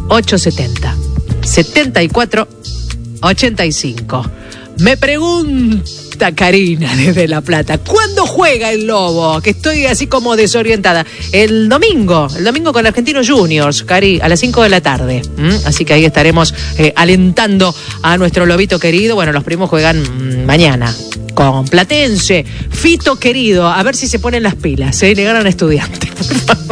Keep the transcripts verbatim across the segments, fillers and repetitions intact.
ocho setenta, setenta y cuatro, ochenta y cinco. Me pregunta Karina desde La Plata, ¿cuándo juega el Lobo? Que estoy así como desorientada. El domingo, el domingo con Argentinos Juniors, Cari, a las cinco de la tarde. ¿Mm? Así que ahí estaremos eh, alentando a nuestro lobito querido. Bueno, los primos juegan mmm, mañana con Platense. Fito querido, a ver si se ponen las pilas. Se ¿eh? Le ganan a Estudiantes, por favor.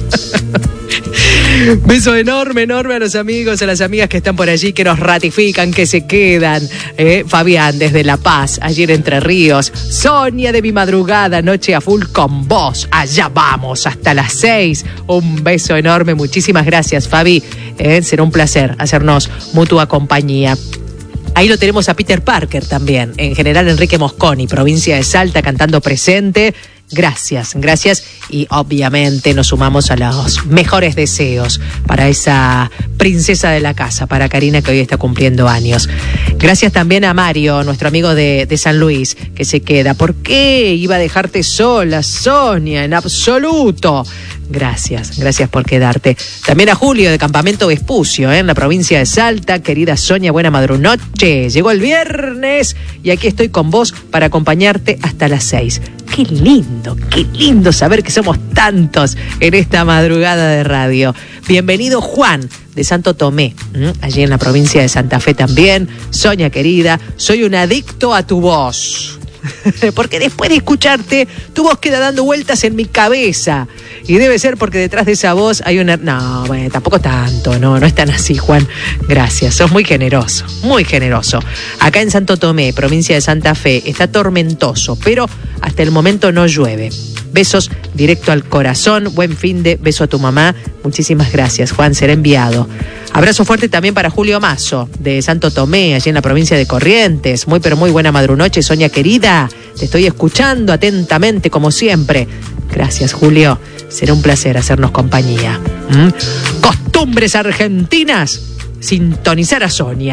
Beso enorme, enorme a los amigos, a las amigas que están por allí, que nos ratifican, que se quedan. Eh, Fabián, desde La Paz, ayer Entre Ríos. Sonia, de mi madrugada, noche a full con vos. Allá vamos, hasta las seis. Un beso enorme, muchísimas gracias, Fabi. Eh, será un placer hacernos mutua compañía. Ahí lo tenemos a Peter Parker también. En general, Enrique Mosconi, provincia de Salta, cantando presente. Gracias, gracias, y obviamente nos sumamos a los mejores deseos para esa princesa de la casa, para Karina, que hoy está cumpliendo años. Gracias también a Mario, nuestro amigo de, de San Luis, que se queda. ¿Por qué iba a dejarte sola, Sonia? En absoluto. Gracias, gracias por quedarte. También a Julio de Campamento Vespucio, ¿eh? En la provincia de Salta. Querida Sonia, buena madrunoche. Llegó el viernes y aquí estoy con vos para acompañarte hasta las seis. Qué lindo, qué lindo saber que somos tantos en esta madrugada de radio. Bienvenido Juan de Santo Tomé, ¿m? Allí en la provincia de Santa Fe también. Sonia querida, soy un adicto a tu voz. Porque después de escucharte, tu voz queda dando vueltas en mi cabeza. Y debe ser porque detrás de esa voz hay una... No, bueno, tampoco tanto, no, no es tan así, Juan. Gracias, sos muy generoso, muy generoso. Acá en Santo Tomé, provincia de Santa Fe, está tormentoso, pero hasta el momento no llueve. Besos directo al corazón, buen fin de, beso a tu mamá. Muchísimas gracias, Juan, será enviado. Abrazo fuerte también para Julio Mazo, de Santo Tomé, allí en la provincia de Corrientes. Muy pero muy buena madrunoche, Sonia querida. Te estoy escuchando atentamente, como siempre. Gracias, Julio. Será un placer hacernos compañía. ¿Mm? Costumbres argentinas, sintonizar a Sonia.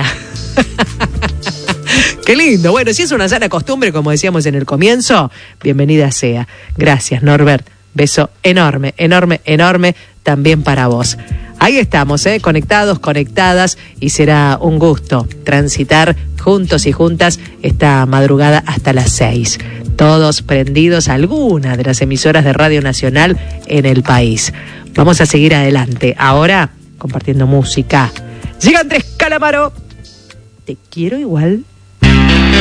Qué lindo. Bueno, si es una sana costumbre, como decíamos en el comienzo, bienvenida sea. Gracias, Norbert. Beso enorme, enorme, enorme también para vos. Ahí estamos, ¿eh? Conectados, conectadas, y será un gusto transitar juntos y juntas esta madrugada hasta las seis. Todos prendidos a alguna de las emisoras de Radio Nacional en el país. Vamos a seguir adelante. Ahora, compartiendo música. Llega Andrés Calamaro. Te quiero igual.